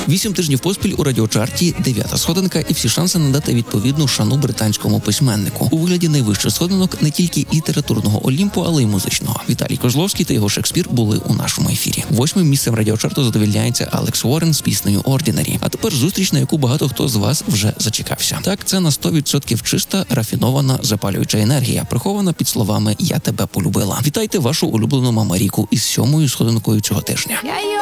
8 тижнів поспіль у радіочарті 9-та сходинка і всі шанси надати відповідну шану британському письменнику. У вигляді найвищих сходинок не тільки літературного Олімпу, але й музичного. Віталій Козловський та його Шекспір були у нашому ефірі. 8-м місцем радіочарту задовільняється Алекс Уоррен з піснею «Ordinary». А тепер зустріч, на яку багато хто з вас вже зачекався. Так, це на 100% чиста, рафінована, запалююча енергія, прихована під словами «Я тебе полюбила». Вітайте вашу улюблену Мамаріку із 7-ю сходинкою цього тижня.